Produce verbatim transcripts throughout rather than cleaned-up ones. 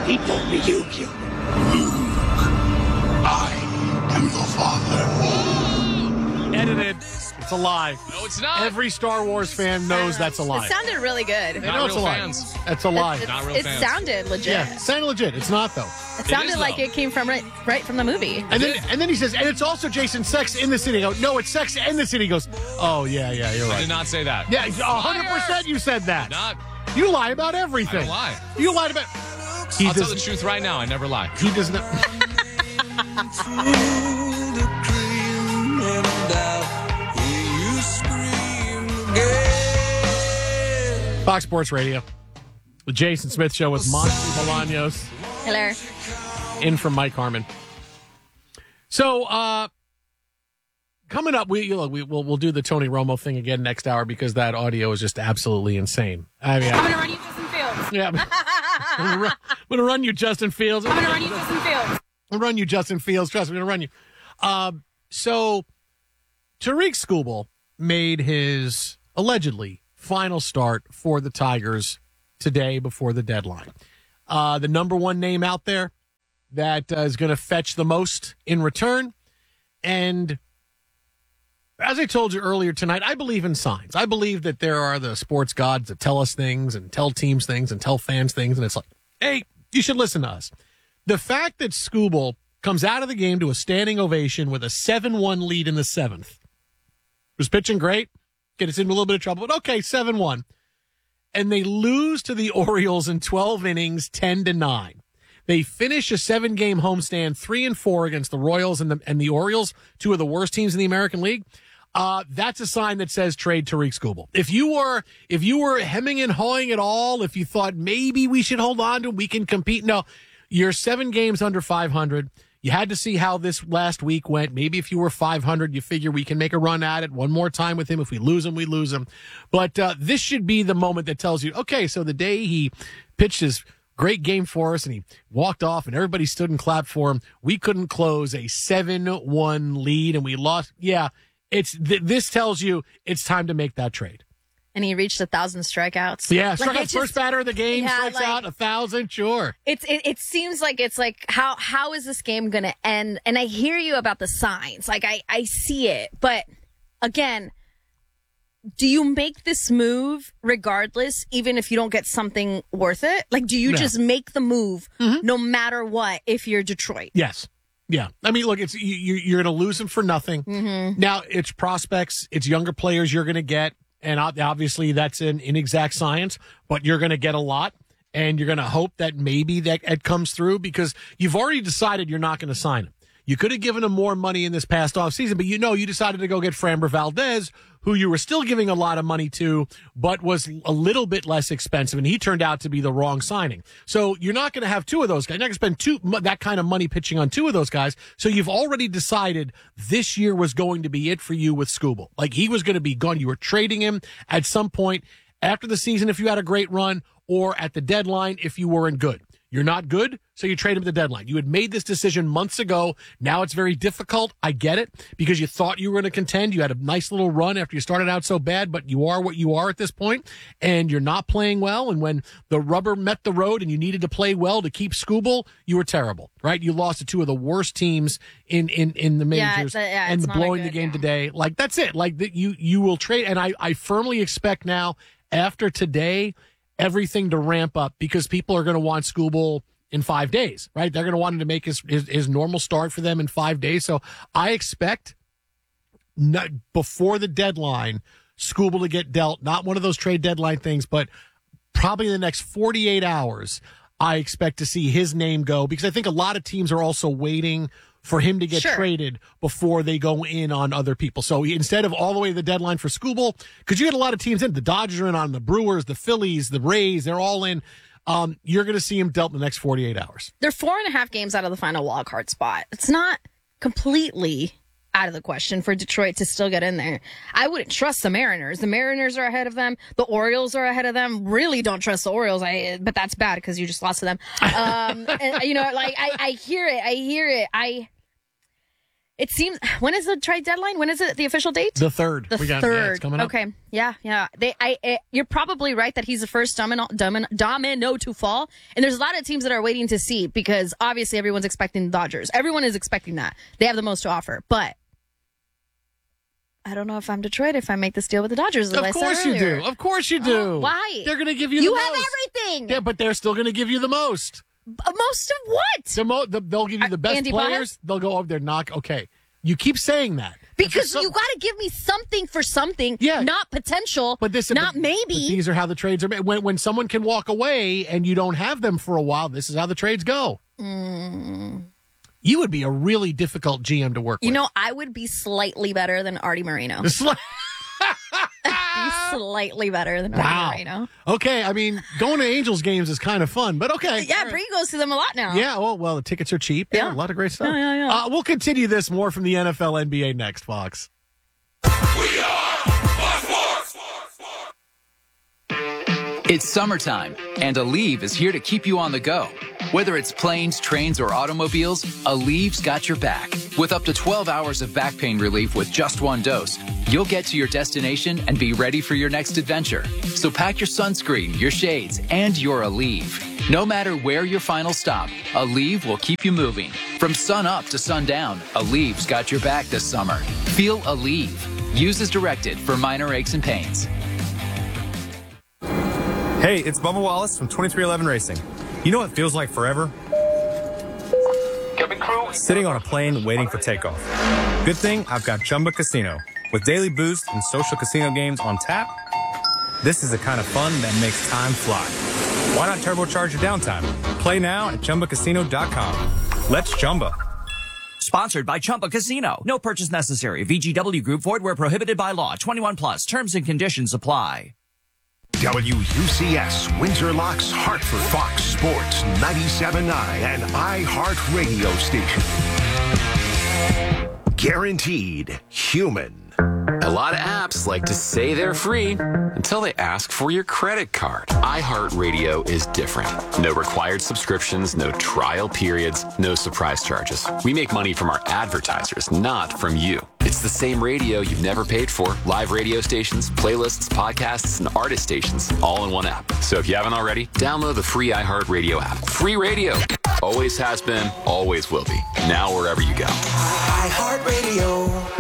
He told me you killed him. Luke, I am your father. Edited. It's a lie. No, it's not. Every Star Wars fan knows that's a lie. It sounded really good. They Not know it's a real lie. fans. That's a lie. It, Not real it fans. sounded legit. Yeah, it sounded legit. It's not, though. It sounded is, like though. it came from right, right from the movie. And then, and then he says, and it's also Jason Sex in the City. I go, no, it's Sex in the City. He goes, oh, yeah, yeah, you're I right. did not say that. Yeah, one hundred percent you said that. Not. You lie about everything. I don't lie. You lied about... He I'll does, tell the truth right now. I never lie. He does not... Fox Sports Radio. The Jason Smith Show with Monty Bolaños. Hello. In from Mike Harmon. So, uh, coming up, we look, we we'll, we'll do the Tony Romo thing again next hour because that audio is just absolutely insane. I mean, I'm I, going to run you Justin Fields. yeah, I'm gonna, run, I'm gonna run you, Justin Fields. I'm going to run you Justin Fields. I'm gonna run you, Justin Fields. Trust me, I'm gonna run you. Um, so, Tariq Skubal made his allegedly final start for the Tigers today before the deadline. Uh, the number one name out there that uh, is going to fetch the most in return. And as I told you earlier tonight, I believe in signs. I believe that there are the sports gods that tell us things and tell teams things and tell fans things. And it's like, hey, you should listen to us. The fact that Skubal comes out of the game to a standing ovation with a seven one lead in the seventh. Was pitching great. Get us into a little bit of trouble, but okay, seven one. And they lose to the Orioles in twelve innings, ten to nine. They finish a seven-game homestand, three and four against the Royals and the and the Orioles, two of the worst teams in the American League. Uh, that's a sign that says trade Tariq Skubal. If you were if you were hemming and hawing at all, if you thought maybe we should hold on to him, we can compete. No, you're seven games under five hundred. You had to see how this last week went. Maybe if you were five hundred, you figure we can make a run at it one more time with him. If we lose him, we lose him. But uh, this should be the moment that tells you, okay, so the day he pitched his great game for us and he walked off and everybody stood and clapped for him, we couldn't close a seven one lead and we lost. Yeah, it's th- this tells you it's time to make that trade. And he reached a thousand strikeouts. Yeah, struck Like, out it's first just- batter of the game, Yeah, strikes like- out a thousand, sure. It's it, it seems like it's like how how is this game going to end? And I hear you about the signs. Like I I see it. But again, do you make this move regardless even if you don't get something worth it? Like do you No. just make the move Mm-hmm. no matter what if you're Detroit? Yes. Yeah. I mean, look, it's you, you- you're going to lose them for nothing. Mm-hmm. Now, it's prospects, it's younger players you're going to get. And ob- obviously, that's an inexact science, but you're going to get a lot. And you're going to hope that maybe that it comes through because you've already decided you're not going to sign him. You could have given him more money in this past offseason, but you know, you decided to go get Framber Valdez, who you were still giving a lot of money to, but was a little bit less expensive, and he turned out to be the wrong signing. So you're not going to have two of those guys. You're not going to spend two, that kind of money pitching on two of those guys. So you've already decided this year was going to be it for you with Skubal. Like he was going to be gone. You were trading him at some point after the season if you had a great run, or at the deadline if you weren't good. You're not good, so you trade him at the deadline. You had made this decision months ago. Now it's very difficult. I get it, because you thought you were going to contend. You had a nice little run after you started out so bad, but you are what you are at this point, and you're not playing well. And when the rubber met the road and you needed to play well to keep Skubal, you were terrible, right? You lost to two of the worst teams in, in, in the Yeah, majors, it's a- yeah, and it's the not a blowing good- the game yeah. today. Like, that's it. Like, that you, you will trade. And I, I firmly expect now, after today, everything to ramp up, because people are going to want Skubal in five days, right? They're going to want him to make his, his, his normal start for them in five days. So I expect not, before the deadline, Skubal to get dealt, not one of those trade deadline things, but probably in the next forty-eight hours, I expect to see his name go, because I think a lot of teams are also waiting for him to get Sure. traded before they go in on other people. So instead of all the way to the deadline for Skubal, because you had a lot of teams in, the Dodgers are in on, the Brewers, the Phillies, the Rays, they're all in. Um, you're going to see him dealt in the next forty-eight hours. They're four and a half games out of the final wild card spot. It's not completely out of the question for Detroit to still get in there. I wouldn't trust the Mariners. The Mariners are ahead of them. The Orioles are ahead of them. Really don't trust the Orioles. I, but that's bad because you just lost to them. Um, and, you know, like I, I hear it. I hear it. I, It seems. When is the trade deadline? When is it? The official date? The third. The We got- third. yeah, it's coming up. Okay. Yeah. Yeah. They. I. I you're probably right that he's the first domino, domino domino to fall. And there's a lot of teams that are waiting to see because obviously everyone's expecting the Dodgers. Everyone is expecting that. They have the most to offer. But I don't know if I'm Detroit if I make this deal with the Dodgers. As Of I said course you earlier. do. Of course you do. Oh, why? They're going to give you You the have most. everything. Yeah, but they're still going to give you the most. Uh, Most of what? The mo- the, they'll give you the Uh, best Andy players. They'll go over there, knock. Okay. You keep saying that. Because But for some- you got to give me something for something, Yeah. not potential, But this, not but- maybe. but these are how the trades are made. When when someone can walk away and you don't have them for a while, this is how the trades go. Mm. You would be a really difficult G M to work You with. know, I would be slightly better than Artie Moreno. It's like- Be slightly better than wow. Artie Moreno. Okay, I mean, going to Angels games is kind of fun, but okay. Yeah, All right. Bree goes to them a lot now. Yeah, well, well, the tickets are cheap. Yeah, Yeah. a lot of great stuff. Yeah, yeah, yeah. Uh, we'll continue this more from the N F L, N B A next, Fox. We are Fox Sports. It's summertime, and Aleve is here to keep you on the go. Whether it's planes, trains, or automobiles, Aleve's got your back. With up to twelve hours of back pain relief with just one dose, you'll get to your destination and be ready for your next adventure. So pack your sunscreen, your shades, and your Aleve. No matter where your final stop, Aleve will keep you moving. From sun up to sundown, Aleve's got your back this summer. Feel Aleve. Use as directed for minor aches and pains. Hey, it's Bubba Wallace from twenty-three eleven Racing. You know what feels like forever? Cabin crew. Sitting on a plane waiting for takeoff. Good thing I've got Chumba Casino. With daily boost and social casino games on tap, this is the kind of fun that makes time fly. Why not turbocharge your downtime? Play now at Chumba Casino dot com. Let's Chumba. Sponsored by Chumba Casino. No purchase necessary. V G W Group. Void where prohibited by law. twenty-one plus. Terms and conditions apply. W U C S, Windsor Locks, Hartford, Fox Sports, ninety-seven point nine, and iHeart Radio Station. Guaranteed human. A lot of apps like to say they're free until they ask for your credit card. iHeartRadio is different. No required subscriptions, no trial periods, no surprise charges. We make money from our advertisers, not from you. It's the same radio you've never paid for. Live radio stations, playlists, podcasts, and artist stations, all in one app. So if you haven't already, download the free iHeartRadio app. Free radio. Always has been, always will be. Now wherever you go. iHeartRadio.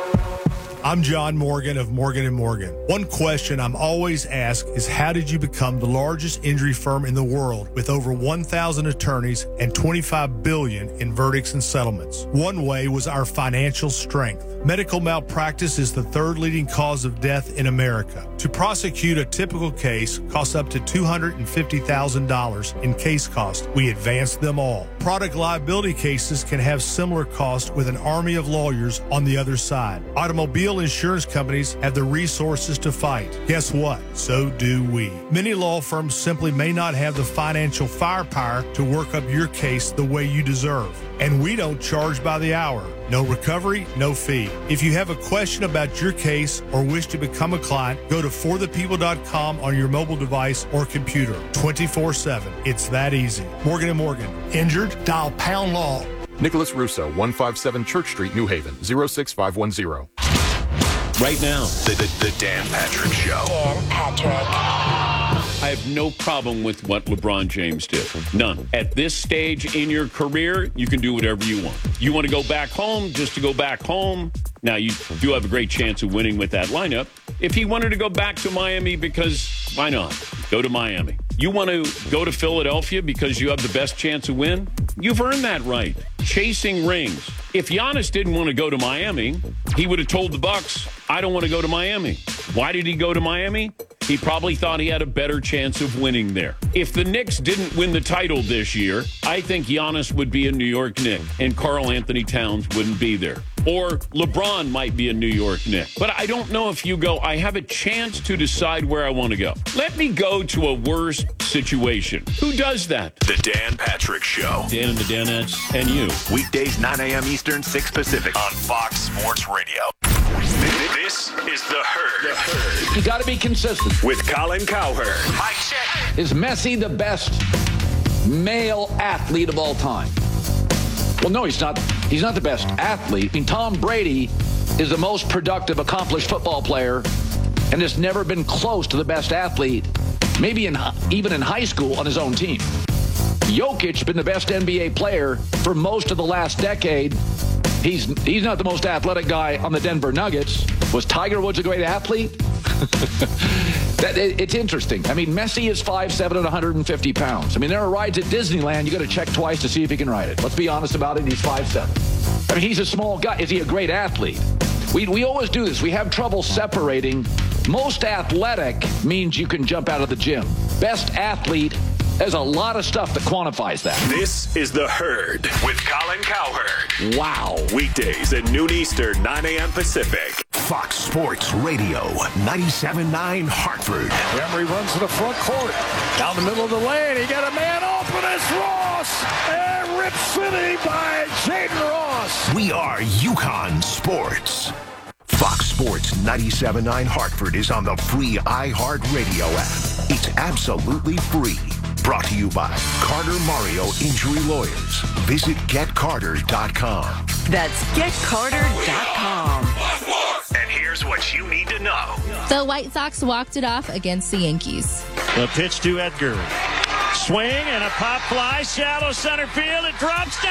I'm John Morgan of Morgan and Morgan. One question I'm always asked is, how did you become the largest injury firm in the world with over one thousand attorneys and twenty-five billion dollars in verdicts and settlements? One way was our financial strength. Medical malpractice is the third leading cause of death in America. To prosecute a typical case costs up to two hundred fifty thousand dollars in case cost. We advance them all. Product liability cases can have similar costs with an army of lawyers on the other side. Automobile insurance companies have the resources to fight. Guess what? So do we. Many law firms simply may not have the financial firepower to work up your case the way you deserve. And we don't charge by the hour. No recovery, no fee. If you have a question about your case or wish to become a client, go to for the people dot com on your mobile device or computer. twenty-four seven. It's that easy. Morgan and Morgan. Injured? Dial pound law. Nicholas Russo, one fifty-seven Church Street, New Haven, zero six five one zero. Right now, the, the, the Dan Patrick Show. Dan Patrick. I have no problem with what LeBron James did. None. At this stage in your career, you can do whatever you want. You want to go back home just to go back home. Now, you do have a great chance of winning with that lineup. If he wanted to go back to Miami, because why not? Go to Miami. You want to go to Philadelphia because you have the best chance of win? You've earned that right. Chasing rings. If Giannis didn't want to go to Miami, he would have told the Bucks, I don't want to go to Miami. Why did he go to Miami? He probably thought he had a better chance of winning there. If the Knicks didn't win the title this year, I think Giannis would be a New York Knick and Karl Anthony Towns wouldn't be there. Or LeBron might be a New York Knick. But I don't know if you go, I have a chance to decide where I want to go. Let me go to a worse situation. Who does that? The Dan Patrick Show. Dan and the Danettes and you. Weekdays, nine a.m. Eastern, six Pacific on Fox Sports Radio. This is The Herd. The Herd. You got to be consistent. With Colin Cowherd. Mike check. Is Messi the best male athlete of all time? Well, no, he's not. He's not the best athlete. I mean, Tom Brady is the most productive, accomplished football player and has never been close to the best athlete, maybe in even in high school on his own team. Jokic been the best N B A player for most of the last decade. He's he's not the most athletic guy on the Denver Nuggets. Was Tiger Woods a great athlete? that, it, it's interesting. I mean, Messi is five seven and one hundred fifty pounds. I mean, there are rides at Disneyland you got to check twice to see if he can ride it. Let's be honest about it. He's five seven. I mean, he's a small guy. Is he a great athlete? We we always do this. We have trouble separating. Most athletic means you can jump out of the gym. Best athlete, there's a lot of stuff that quantifies that. This is The Herd with Colin Cowherd. Wow. Weekdays at noon Eastern, nine a.m. Pacific. Fox Sports Radio, ninety-seven point nine Hartford. Emery runs to the front court. Down the middle of the lane. He got a man open. It's Ross. And Rip City by Jaden Ross. We are Yukon Sports. Fox Sports ninety-seven point nine Hartford is on the free iHeartRadio app. It's absolutely free. Brought to you by Carter Mario Injury Lawyers. Visit get carter dot com. That's get carter dot com. And here's what you need to know. The White Sox walked it off against the Yankees. The pitch to Edgar. Swing and a pop fly, shallow center field. It drops down.